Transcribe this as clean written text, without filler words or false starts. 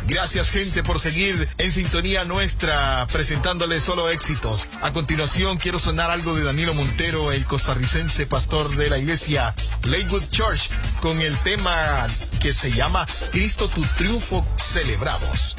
Gracias, gente, por seguir en sintonía nuestra, presentándoles solo éxitos. A continuación, quiero sonar algo de Danilo Montero, el costarricense pastor de la iglesia Lakewood Church, con el tema que se llama Cristo tu triunfo celebramos.